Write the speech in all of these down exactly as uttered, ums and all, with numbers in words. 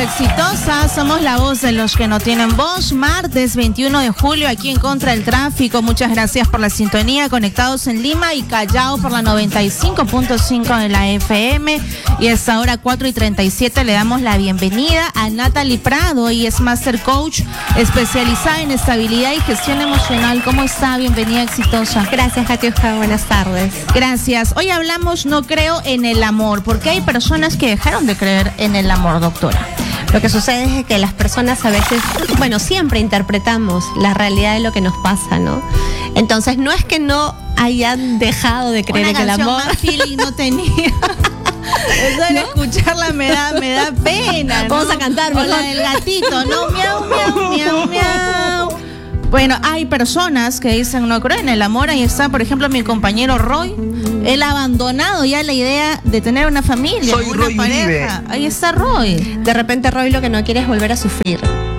Exitosa, somos la voz de los que no tienen voz. Martes veintiuno de julio, aquí en Contra el Tráfico. Muchas gracias por la sintonía. Conectados en Lima y Callao por la noventa y cinco punto cinco de la F M. Y a esta hora cuatro y treinta y siete le damos la bienvenida a Natalie Prado. Ella es Master Coach especializada en estabilidad y gestión emocional. ¿Cómo está? Bienvenida, Exitosa. Gracias, Katiuska. Buenas tardes. Gracias. Hoy hablamos No creo en el amor. ¿Por qué hay personas que dejaron de creer en el amor, doctora? Lo que sucede es que las personas a veces, bueno, siempre interpretamos la realidad de lo que nos pasa, ¿no? Entonces, no es que no hayan dejado de creer Una en el amor. Más feeling no tenía. Eso de ¿no? escucharla me da, me da pena, ¿no? Vamos a cantar, o la del gatito, ¿no? Miau, miau, miau, miau. Bueno, hay personas que dicen no creo en el amor. Ahí está, por ejemplo, mi compañero Roy. Él ha abandonado ya la idea de tener una familia, Soy una Roy pareja. Vive. Ahí está Roy. De repente Roy lo que no quiere es volver a sufrir.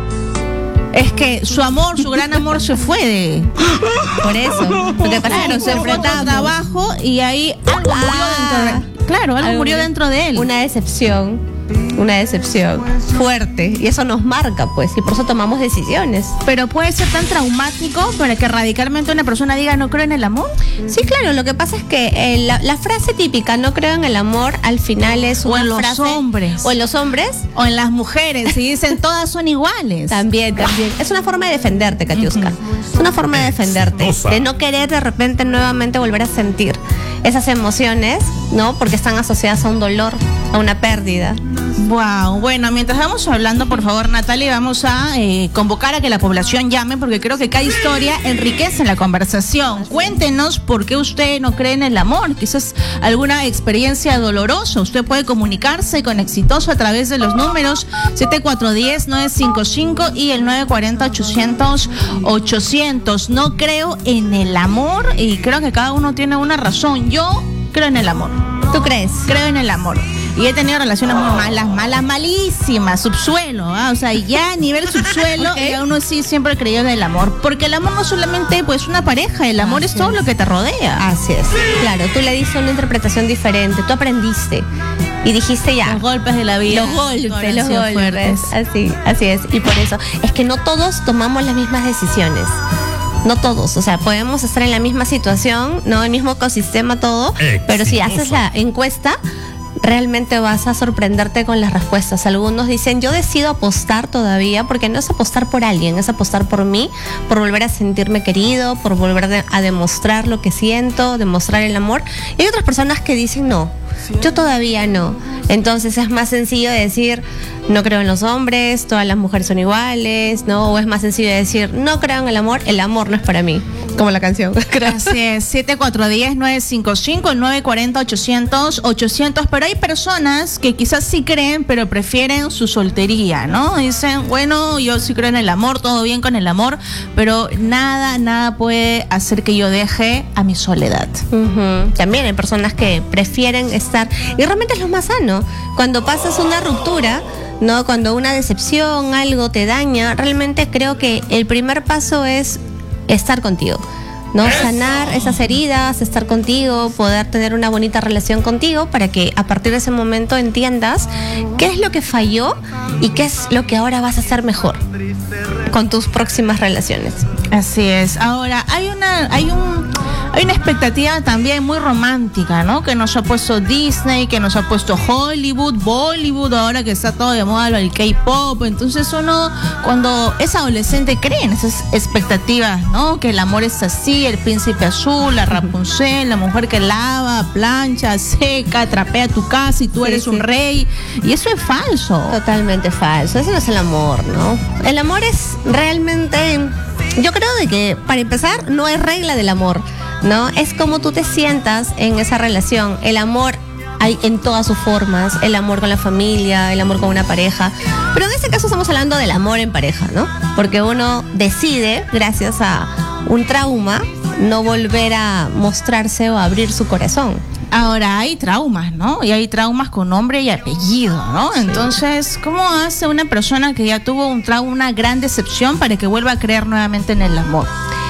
Es que su amor, su gran amor se fue de... Por eso. Porque claro, se fue a trabajo y ahí algo ah, murió dentro de... Claro, algo, algo murió dentro de él. Una decepción. Una decepción fuerte. Y eso nos marca, pues. Y por eso tomamos decisiones. Pero puede ser tan traumático para que radicalmente una persona diga no creo en el amor. Sí, claro. Lo que pasa es que eh, la, la frase típica no creo en el amor al final es una o en los frase, hombres. O en los hombres. O en las mujeres. Y dicen todas son iguales. También, también. Es una forma de defenderte, Katiuska. Uh-huh. Es una forma de defenderte. De no querer de repente nuevamente volver a sentir esas emociones, ¿no? Porque están asociadas a un dolor, a una pérdida. Wow, bueno, mientras vamos hablando, por favor, Natalie, vamos a eh, convocar a que la población llame, porque creo que cada historia enriquece la conversación. Cuéntenos por qué usted no cree en el amor, quizás alguna experiencia dolorosa. Usted puede comunicarse con Exitoso a través de los números siete cuatro uno cero nueve cinco cinco y el nueve cuatro cero ochocientos ochocientos. No creo en el amor y creo que cada uno tiene una razón. Yo creo en el amor. ¿Tú crees? Creo en el amor. Y he tenido relaciones muy malas, malas, malísimas, subsuelo, ¿ah? O sea, ya a nivel subsuelo, okay. Ya uno sí siempre creyó en el amor. Porque el amor no solamente pues una pareja, el amor Así es todo es. lo que te rodea. Así es. Claro, tú le diste una interpretación diferente, tú aprendiste. Y dijiste ya. Los golpes de la vida. Los golpes, los golpes. Fuertes. Así, así es. Y por eso, es que no todos tomamos las mismas decisiones. No todos, o sea, podemos estar en la misma situación, no el mismo ecosistema, todo, Exitoso. Pero si haces la encuesta, realmente vas a sorprenderte con las respuestas. Algunos dicen, yo decido apostar todavía, porque no es apostar por alguien, es apostar por mí, por volver a sentirme querido, por volver a demostrar lo que siento, demostrar el amor. Y hay otras personas que dicen, no, yo todavía no. Entonces es más sencillo decir, no creo en los hombres, todas las mujeres son iguales, ¿no? O es más sencillo decir, no creo en el amor, el amor no es para mí. Como la canción. Así es, siete cuatro uno cero nueve cinco cinco, nueve cuatro cero ochocientos ochocientos. Pero hay personas que quizás sí creen, pero prefieren su soltería, ¿no? Dicen, bueno, yo sí creo en el amor, todo bien con el amor, pero nada, nada puede hacer que yo deje a mi soledad. Uh-huh. También hay personas que prefieren estar, y realmente es lo más sano. Cuando pasas una ruptura, ¿no? Cuando una decepción, algo te daña, realmente creo que el primer paso es estar contigo, ¿no? Eso. Sanar esas heridas, estar contigo, poder tener una bonita relación contigo para que a partir de ese momento entiendas qué es lo que falló y qué es lo que ahora vas a hacer mejor con tus próximas relaciones. Así es. Ahora, hay una, hay un Hay una expectativa también muy romántica, ¿no? Que nos ha puesto Disney, que nos ha puesto Hollywood, Bollywood, ahora que está todo de moda lo del K-pop. Entonces uno, cuando es adolescente, cree en esas expectativas, ¿no? Que el amor es así, el príncipe azul, la Rapunzel, la mujer que lava, plancha, seca, trapea tu casa y tú sí, eres sí. un rey. Y eso es falso. Totalmente falso. Eso no es el amor, ¿no? El amor es realmente... Yo creo de que, para empezar, no hay regla del amor, ¿no? Es como tú te sientas en esa relación. El amor hay en todas sus formas, el amor con la familia, el amor con una pareja. Pero en este caso estamos hablando del amor en pareja, ¿no? Porque uno decide, gracias a un trauma, no volver a mostrarse o a abrir su corazón. Ahora, hay traumas, ¿no? Y hay traumas con nombre y apellido, ¿no? Sí. Entonces, ¿cómo hace una persona que ya tuvo un trauma, una gran decepción, para que vuelva a creer nuevamente en el amor?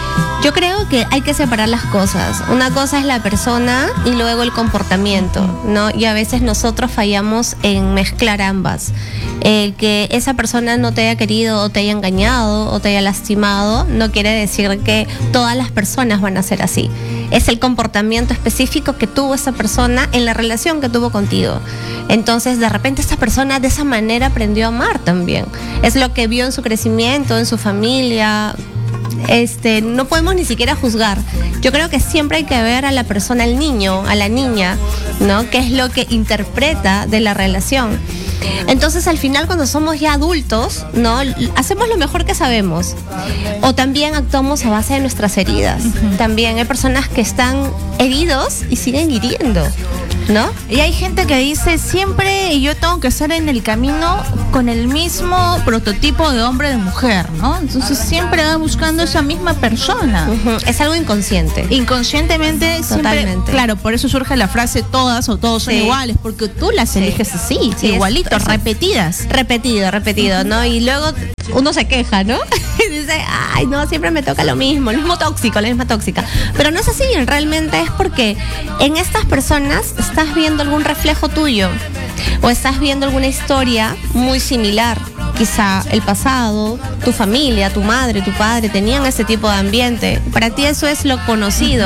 Yo creo que hay que separar las cosas. Una cosa es la persona y luego el comportamiento, ¿no? Y a veces nosotros fallamos en mezclar ambas. El que esa persona no te haya querido o te haya engañado o te haya lastimado no quiere decir que todas las personas van a ser así. Es el comportamiento específico que tuvo esa persona en la relación que tuvo contigo. Entonces, de repente esa persona de esa manera aprendió a amar también. Es lo que vio en su crecimiento, en su familia. Este, no podemos ni siquiera juzgar. Yo creo que siempre hay que ver a la persona, al niño, a la niña, ¿no? ¿Qué es lo que interpreta de la relación? Entonces, al final, cuando somos ya adultos, ¿no? Hacemos lo mejor que sabemos. O también actuamos a base de nuestras heridas. Uh-huh. También hay personas que están heridos y siguen hiriendo, ¿no? Y hay gente que dice, siempre yo tengo que estar en el camino con el mismo prototipo de hombre de mujer, ¿no? Entonces siempre va buscando esa misma persona. Uh-huh. Es algo inconsciente. Inconscientemente, totalmente. Siempre, claro, por eso surge la frase todas o todos son sí. iguales, porque tú las sí. eliges así, sí, igualitos, es, repetidas. Repetido, repetido, uh-huh. ¿no? Y luego uno se queja, ¿no? Y dice, ay, no, siempre me toca lo mismo, el mismo tóxico, la misma tóxica. Pero no es así, realmente es porque en estas personas estás viendo algún reflejo tuyo o estás viendo alguna historia muy similar. Quizá el pasado, tu familia, tu madre, tu padre tenían ese tipo de ambiente. Para ti eso es lo conocido.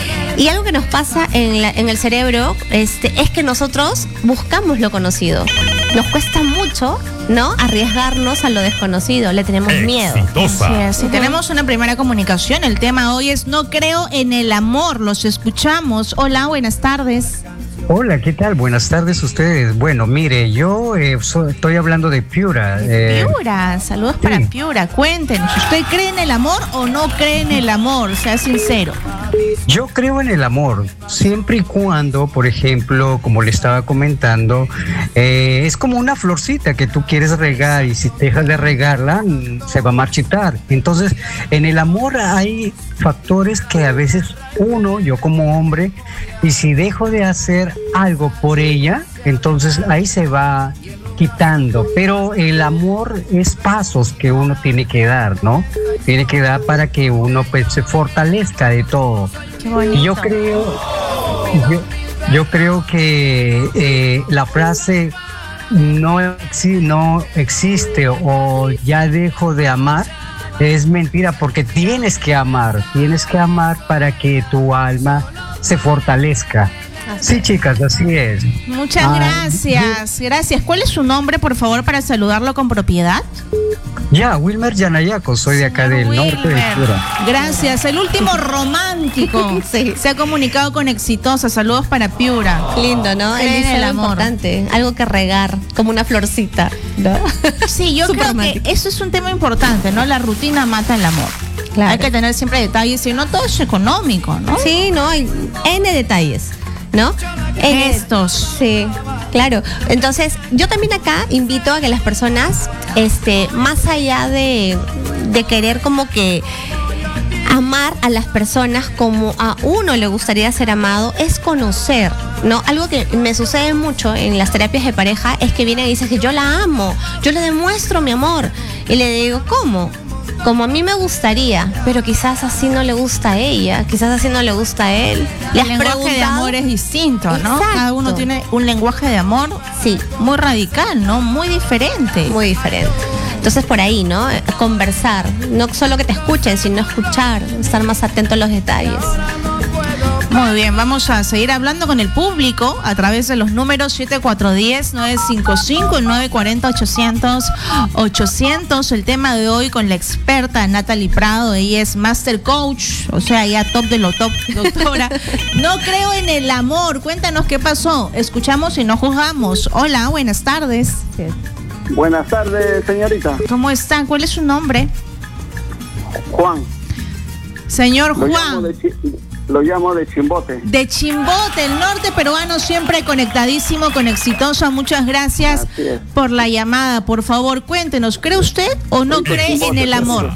Y algo que nos pasa en, la, en el cerebro este, es que nosotros buscamos lo conocido. Nos cuesta mucho, ¿no? Arriesgarnos a lo desconocido, le tenemos miedo. Así es. Si uh-huh. tenemos una primera comunicación, el tema hoy es no creo en el amor. Los escuchamos. Hola, buenas tardes. Hola, ¿qué tal? Buenas tardes a ustedes. Bueno, mire, yo eh, so, estoy hablando de Piura. Eh, Piura, saludos sí. para Piura. Cuéntenos, ¿usted cree en el amor o no cree en el amor? Sea sincero. Yo creo en el amor, siempre y cuando, por ejemplo, como le estaba comentando, eh, es como una florcita que tú quieres regar y si dejas de regarla, se va a marchitar. Entonces, en el amor hay factores que a veces uno, yo como hombre, y si dejo de hacer algo por ella, entonces ahí se va quitando. Pero el amor es pasos que uno tiene que dar, ¿no? Tiene que dar para que uno pues se fortalezca de todo. Qué bonito. Y yo creo, yo, yo creo que eh, la frase no, exi- no existe o ya dejo de amar es mentira, porque tienes que amar, tienes que amar para que tu alma se fortalezca. Así. Sí, chicas, así es. Muchas ah, gracias, sí. gracias. ¿Cuál es su nombre, por favor, para saludarlo con propiedad? Ya, Wilmer Yanayaco, soy de acá del Wilmer. norte de Piura. Gracias, el último romántico sí. se ha comunicado con Exitosa. Saludos para Piura. Lindo, ¿no? Él dice el amor. Importante, algo que regar, como una florcita, ¿no? Sí, yo creo romántico. que eso es un tema importante, ¿no? La rutina mata el amor. Claro. Hay que tener siempre detalles, y no todo es económico, ¿no? Sí, no, hay N detalles, ¿no? En estos. Sí, claro. Entonces, yo también acá invito a que las personas, este, más allá de, de querer como que amar a las personas como a uno le gustaría ser amado, es conocer, ¿no? Algo que me sucede mucho en las terapias de pareja es que vienen y dicen que yo la amo, yo le demuestro mi amor. Y le digo, ¿cómo? Como a mí me gustaría, pero quizás así no le gusta a ella, quizás así no le gusta a él. El lenguaje de amor es distinto, ¿no? Exacto. Cada uno tiene un lenguaje de amor sí. muy radical, ¿no? Muy diferente. Muy diferente. Entonces por ahí, ¿no? Conversar, no solo que te escuchen, sino escuchar, estar más atento a los detalles. Muy bien, vamos a seguir hablando con el público a través de los números siete cuatro uno cero, nueve cinco cinco y nueve cuatro cero, ochocientos, ochocientos. El tema de hoy con la experta Natalie Prado, ella es Master Coach, o sea, ya top de lo top, doctora. No creo en el amor, cuéntanos qué pasó. Escuchamos y no juzgamos. Hola, buenas tardes. Buenas tardes, señorita. ¿Cómo está? ¿Cuál es su nombre? Juan. Señor Lo Juan. Llamo de Ch- lo llamo de Chimbote. De Chimbote, el norte peruano, siempre conectadísimo con Exitosa. Muchas gracias por la llamada. Por favor, cuéntenos, ¿cree usted o no cree Chimbote, en el amor?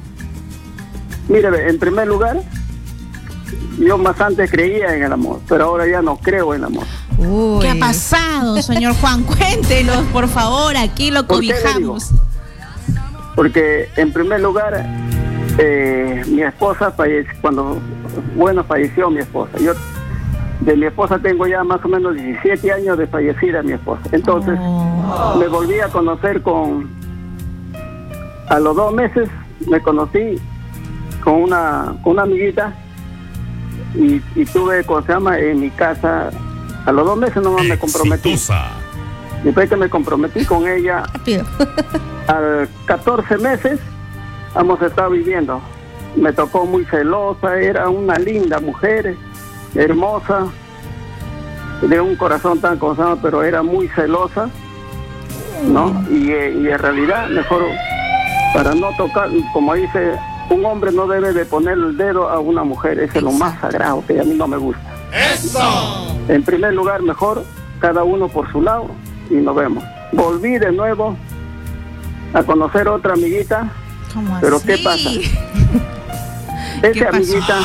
Mire, en primer lugar, yo más antes creía en el amor, pero ahora ya no creo en el amor. Uy. ¿Qué ha pasado, señor Juan? Cuéntenos, por favor, aquí lo cobijamos. Porque en primer lugar, eh, mi esposa falleció, cuando, bueno, falleció mi esposa. Yo de mi esposa tengo ya más o menos diecisiete años de fallecida mi esposa. Entonces, oh. me volví a conocer con, a los dos meses me conocí con una, con una amiguita y, y tuve, ¿cómo se llama?, en mi casa, a los dos meses nomás me comprometí. Después que me comprometí con ella, al catorce meses, hemos estado viviendo. Me tocó muy celosa, era una linda mujer, hermosa, de un corazón tan constante, pero era muy celosa, ¿no? Y, y en realidad, mejor, para no tocar, como dice, un hombre no debe de poner el dedo a una mujer, ese es lo más sagrado, que a mí no me gusta. ¡Eso! En primer lugar, mejor, cada uno por su lado, y nos vemos. Volví de nuevo a conocer otra amiguita, pero así? ¿Qué pasa? Esa amiguita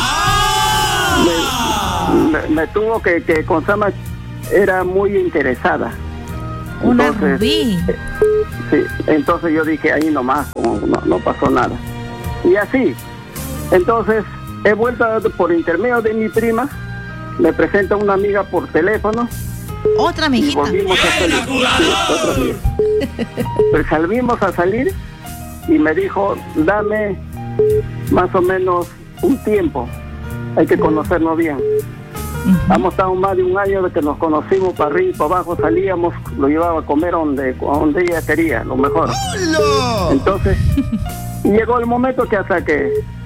me, me, me tuvo que, que con Sama era muy interesada. Una entonces, rubí. Eh, sí, entonces yo dije ahí nomás, como no, no pasó nada. Y así, entonces he vuelto por intermedio de mi prima, me presenta una amiga por teléfono. Otra amiguita. Y volvimos a salir. Sí, otra amiga. Pues salimos a salir y me dijo, dame más o menos un tiempo, hay que conocernos bien. Uh-huh. Hemos estado más de un año de que nos conocimos, para arriba y para abajo salíamos, lo llevaba a comer donde, a donde ella quería, lo mejor. ¡Hola! Entonces, llegó el momento que hasta que